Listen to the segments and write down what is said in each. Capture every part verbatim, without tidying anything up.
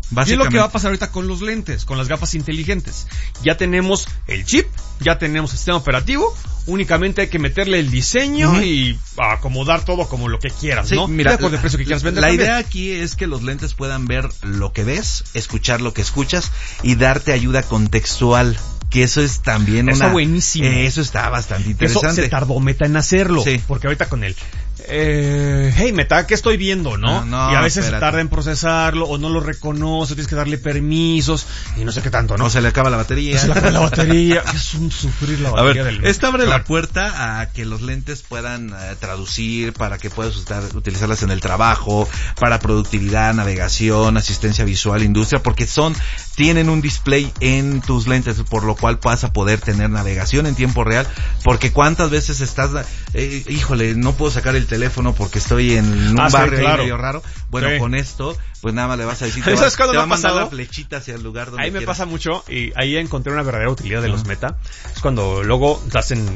Y es lo que va a pasar ahorita con los lentes, con las gafas inteligentes. Ya tenemos el chip, ya tenemos el sistema operativo, únicamente hay que meterle el diseño uh-huh. y acomodar todo como lo que quieras, sí, ¿no? Mira, de acuerdo al precio que quieras vender. La también. idea aquí es que los lentes puedan ver lo que ves, escuchar lo que escuchas y darte ayuda contextual. Que eso es también está una... buenísimo. Eh, eso está bastante interesante. Eso se tardó Meta en hacerlo. Sí. Porque ahorita con el... Eh, hey Meta, ¿qué estoy viendo? ¿No? no, no y a veces espérate. se tarda en procesarlo o no lo reconoce, tienes que darle permisos y no sé qué tanto, ¿no? O se le acaba la batería. Se le acaba la batería. Es un sufrir la batería a ver, del... Esta abre claro. la puerta a que los lentes puedan eh, traducir, para que puedas usar, utilizarlas en el trabajo, para productividad, navegación, asistencia visual, industria, porque son, tienen un display en tus lentes, por lo cual vas a poder tener navegación en tiempo real, porque cuántas veces estás, eh, híjole, no puedo sacar el teléfono porque estoy en un ah, barrio sí, claro. ahí medio raro. Bueno, sí. Con esto, pues nada más le vas a decir, te va, ¿Sabes cuándo te va me ha a mandar pasado? la flechita hacia el lugar donde Ahí me quieras. pasa mucho y ahí encontré una verdadera utilidad de uh-huh. los Meta. Es cuando luego estás en,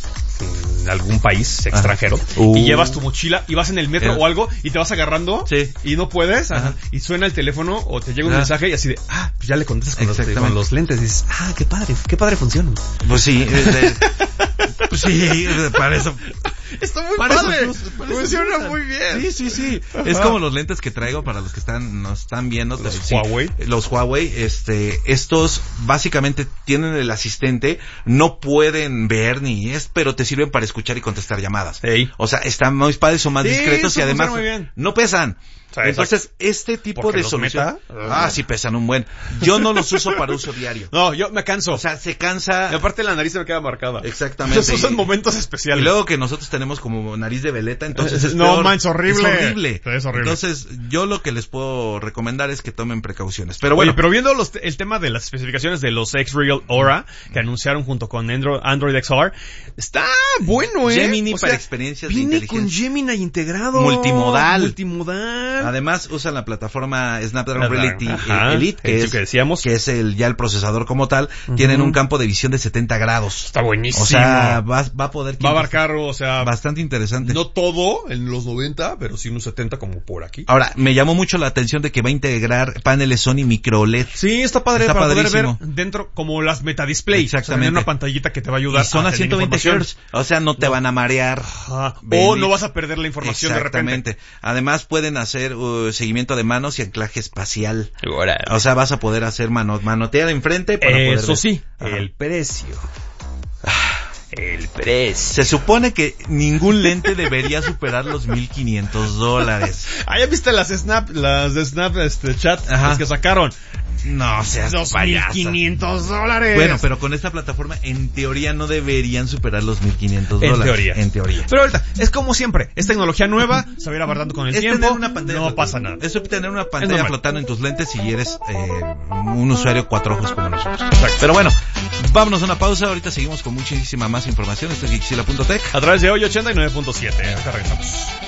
en algún país extranjero uh. y llevas tu mochila y vas en el metro el... o algo y te vas agarrando sí. y no puedes ajá, y suena el teléfono o te llega un ajá. mensaje y así de, ah, pues ya le contestas con, los, con los lentes y dices, ah, qué padre, qué padre funciona. Pues sí, de, pues sí, para eso... Está muy para padre, eso, para funciona eso muy bien. Sí, sí, sí. Ajá. Es como los lentes que traigo para los que están nos están viendo. Los sí, Huawei. Los Huawei, este, estos básicamente tienen el asistente, no pueden ver ni es, pero te sirven para escuchar y contestar llamadas. Hey. O sea, están muy padres, son más sí, discretos y además no pesan. O sea, entonces, este tipo de solución... Meta, ah, sí pesan un buen. Yo no los uso para uso diario. No, yo me canso. O sea, se cansa... Y aparte la nariz se me queda marcada. Exactamente. Esos son momentos especiales. Y luego que nosotros tenemos como nariz de veleta, entonces es No, peor. manches, horrible. Es horrible. Es horrible. Entonces, yo lo que les puedo recomendar es que tomen precauciones. Pero bueno. Oye, pero viendo los, el tema de las especificaciones de los X-Real Aura, que anunciaron junto con Android, Android X R, está bueno, ¿eh? Gemini o para sea, experiencias de viene inteligencia. con Gemini integrado. Multimodal. Multimodal. Además, usan la plataforma Snapdragon Reality Ajá, Elite, que es, que decíamos. que es el, ya el procesador como tal. Uh-huh. Tienen un campo de visión de setenta grados. Está buenísimo. O sea, va, va a poder... Va a abarcar, o sea... Bastante interesante. No todo en los noventa, pero sí unos setenta como por aquí. Ahora, me llamó mucho la atención de que va a integrar paneles Sony micro L E D. Sí, está padre está para padrísimo. poder ver dentro como las metadisplay. Exactamente. O sea, una pantallita que te va a ayudar. Y son a, a ciento veinte hertz. O sea, no te no. van a marear. Ajá. O no vas a perder la información de repente. Exactamente. Además pueden hacer uh, seguimiento de manos y anclaje espacial. Órale. O sea, vas a poder hacer mano, manotear enfrente para Eso poder ver. sí, Ajá. el precio. El precio. Se supone que ningún lente debería superar los mil quinientos dólares. Ah, ¿ya viste las Snap, las de Snap este chat, Ajá. las que sacaron? No seas dos mil quinientos dólares. Bueno, pero con esta plataforma en teoría no deberían superar los mil quinientos dólares. En teoría. En teoría. Pero ahorita, es como siempre, es tecnología nueva, se va a ir abordando con el es tiempo, tener una pantalla no flotando. pasa nada. Eso es tener una pantalla flotando en tus lentes si eres eh, un usuario cuatro ojos como nosotros. Exacto. Pero bueno, vámonos a una pausa, ahorita seguimos con muchísima más información. Esto es Geekzilla punto tech. A través de hoy ochenta y nueve punto siete. Acá regresamos.